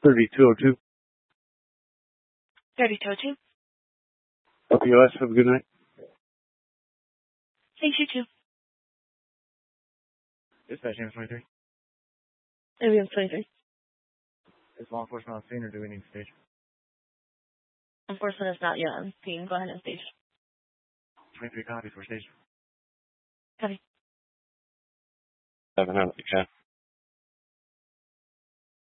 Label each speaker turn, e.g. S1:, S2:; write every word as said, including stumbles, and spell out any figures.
S1: thirty-two oh two.
S2: thirty-two oh two.
S1: L P O S, have a good night.
S2: Thanks, you too.
S3: Dispatch, James twenty-three.
S2: James twenty-three.
S3: Is law enforcement on scene or do we need stage?
S2: Enforcement is not yet on scene. Go ahead and stage.
S3: twenty-three copies for stage.
S2: Copy.
S1: seven hundred, okay.